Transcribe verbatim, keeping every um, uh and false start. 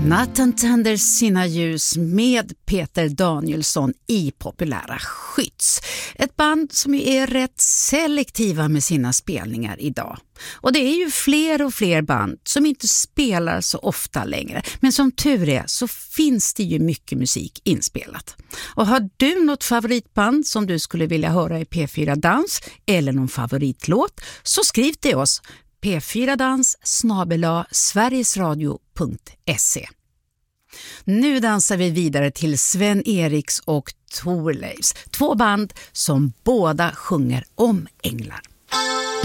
Natten tänder sina ljus med Peter Danielsson i Populära Skytts. Ett band som ju är rätt selektiva med sina spelningar idag. Och det är ju fler och fler band som inte spelar så ofta längre. Men som tur är så finns det ju mycket musik inspelat. Och har du något favoritband som du skulle vilja höra i P fyra Dans eller någon favoritlåt, så skriv till oss p fyra dans snabel-a sverigesradio punkt se. Nu dansar vi vidare till Sven Eriks och Thorleifs, två band som båda sjunger om änglar.